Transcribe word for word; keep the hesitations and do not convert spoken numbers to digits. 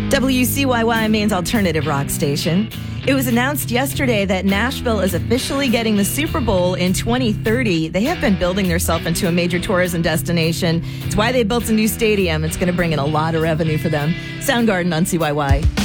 W C Y Y, Maine's alternative rock station. It was announced yesterday that Nashville is officially getting the Super Bowl in twenty thirty. They have been building themselves into a major tourism destination. It's why they built a new stadium. It's going to bring in a lot of revenue for them. Soundgarden on C Y Y.